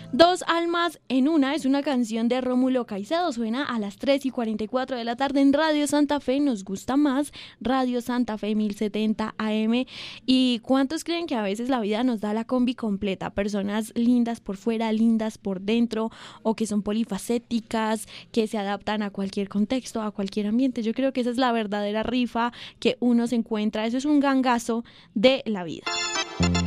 Dos almas en una es una canción de Rómulo Caicedo, suena a las 3:44 de la tarde en Radio Santa Fe, nos gusta más, Radio Santa Fe 1070 AM. ¿Y cuántos creen que a veces la vida nos da la combi completa? Personas lindas por fuera, lindas por dentro, o que son polifacéticas, que se adaptan a cualquier contexto, a cualquier ambiente. Yo creo que esa es la verdadera rifa que uno se encuentra, eso es un gangazo de la vida.